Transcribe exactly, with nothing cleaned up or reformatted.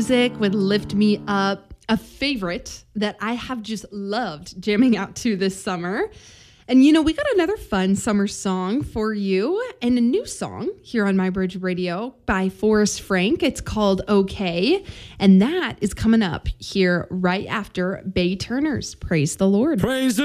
Music would lift me up, a favorite that I have just loved jamming out to this summer. And you know, we got another fun summer song for you and a new song here on My Bridge Radio by Forrest Frank. It's called Okay. And that is coming up here right after Bay Turner's Praise the Lord. Praise